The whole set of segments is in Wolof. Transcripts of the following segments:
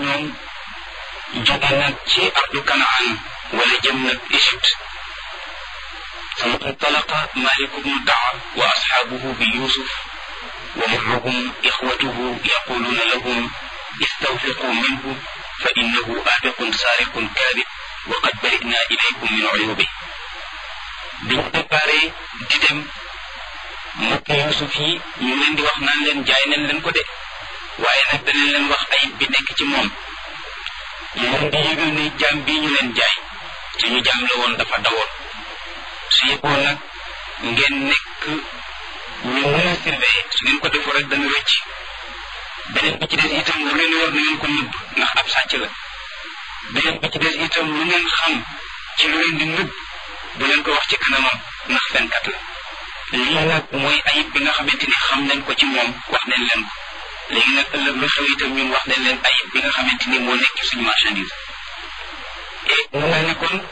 ñoom jóge nag ci ardu Kanaan wala jëm nag Égypte ثم انطلق مالك بن دعوى وأصحابه بيوسف ومعهم إخوته يقولون لهم استوثقوا منه فإنه آبق سارق كاذب وقد برئنا إليكم من عيوبه biñ préparé di dem mbokk Yuusuf yi ñu leen di wax naan leen jaay nañ leen ko de waaye nag danañ leen wax ayib bi nekk ci moom ñu leen di yëgal ne jaam bii ñu leen jaay suñu jaam la woon dafa dawoon su yëppoo nag ngeen nekk ñu mën a surveiller su ngeen ko defoo rek dana rëcc beneen bi ci des itam lu leen war na ngeen ko nëbb ndax ab sàcc la beneen bi ci des itam lu ngeen xam ci lu leen di nëbb bu leen ko wax ci kanamam ndax fenkat la lii nag mooy ayib bi nga xamante ni xam nañ ko ci moom wax nañ leen ko léegi nag ëllëg lu xew itam ñun wax nañ leen ayib bi nga xamante ni moo nekk suñu marchandise et mu mel ni kon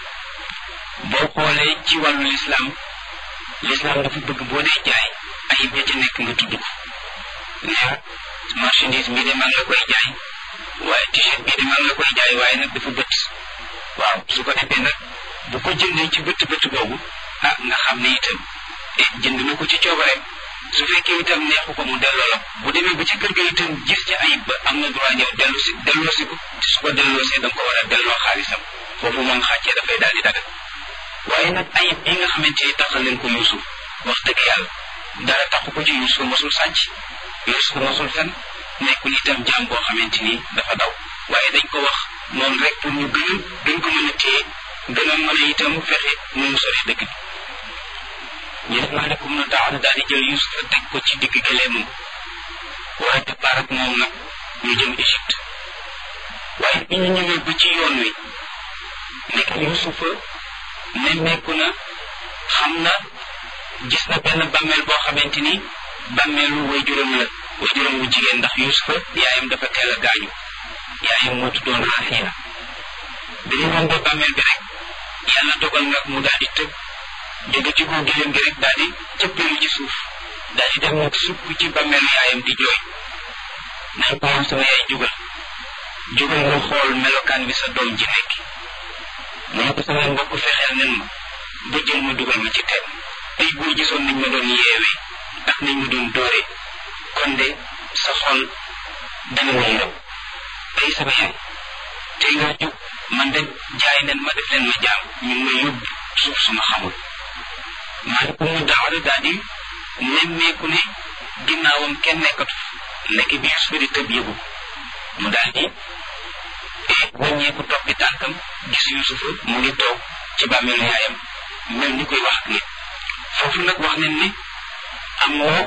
boo xoolee ci wàllu l'islam dafa bëgg boo dee jaay ayib ya ca nekk nga tudd ko ne marchandise bii de maa ngi la koy jaay waaye t-shirt bii de maa ngi la koy jaay waaye nag dafa bët waaw su ko defee nag bu ko jëndee ci bët boobu nga xam ne itam jënd na ko ci coobareem su fekkee itam neexu ko mu delloo la bu demee ba ci kër ga itam gis ci ayib ba am na droit ñëw delloosi ko te su ko delloosee da nga ko war a delloo xaalisam foofu moom xàccee dafay daal di dagal waaye nag ayib bi nga xamante ni taxal leen ko Yuusuf wax dëgg yàlla dara taxu ko ci Yuusuf mosul sàcc Yuusuf mosul fen nekkul itam jaam boo xamante ni dafa daw waaye dañ ko wax noonu rek pour ñu gën ko mën a téye gën a mën a itam fexe nu mu sori dëkk bi ñu def maalekum na daal di jël Yuusuf teg ko ci digg gëleemam war a départ ak moom nag ñu jëm Égypte waaye bi ñu ñëwee ba ci yoon wi nekk Yuusuf nemmeeku na xam na gis na benn bàmmeel boo xamante ni bàmmeelu waajuram la waajuram wu jigéen ndax Yuusufa yaayam dafa teel a gaañu yaayam moo tuddoon Raxiila bi ñu rombee bàmmeel bi rek yàlla dogal nag mu daal di tëb jóge ci kaw gëléem gi rek daal di cëppeelu ci suuf daal di dem nag sukk ci bàmmeelu yaayam di jooy nañ ko woon sama yaay jógal nga xool melokaan bi sa doom ji nekk mu ne ko sama mbokk fexeel nen ma ba jël ma dugal ma ci teen tey boo gisoon nañ ma doon yeewee ak nañ ma doon dóoree kon de sa xol dana ma yërëm tey sama yaay tey nga jóg man de jaay nen ma def leen ma jaam ñu ngi may yóbbu suuf suma xamul maanaam mu daawara daal di nemmeeku ne ginnaawam kenn nekkatu nekk bi Yuusufa di tëb yëgu mu daal di wàññeeku toppi tànkam gis Yuusufa mu ngi toog ci bàmmeelu yaayam mel ni koy wax ak nit foofu nag wax nañ ne am na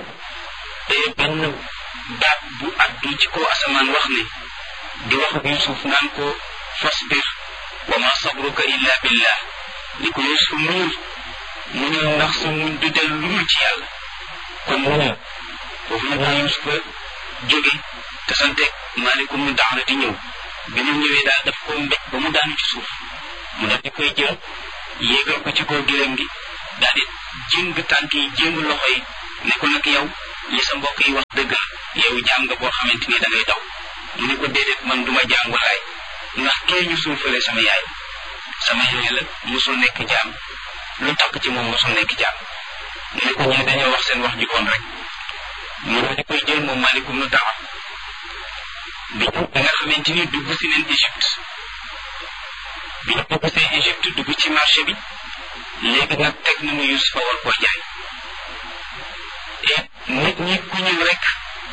benn baat bu addu ci kaw asamaan wax ne di wax ak Yuusuf naan ko fasbir wa ma sabruka illa billah li ko Yuusuf muñul ndax sa muñ du del lu dul ci yàlla kon muñul foofu nag la Yuusufa jóge te santeeg maalikum mu daara di ñëw bi mu ñëwee daal daf ko mbéj ba mu daanu ci suuf mu daal di koy jël yéegal ko ci kaw gëléem gi daal di jéng tànk yi jéng loxo yi ne ko nag yow li sa mbokk yi wax dëgg yow jaam nga boo xamante ni da ngay daw mu ne ko déedéet man duma jaam walaay ndax kee ñu suufalee sama yaay la musul nekk jaam lu takk ci moom musul nekk jaam mu ne ko ñee dañoo wax seen wax ji kon rek mu daal di koy jël moom maalikum nu dawa bi da nga xamante ni dugg si neen Égypte bi ñu dugg see Égypte dugg ci marché bi léegi nag teg nañu Yuusufa war koo jaay et nit ñi ku ñëw rek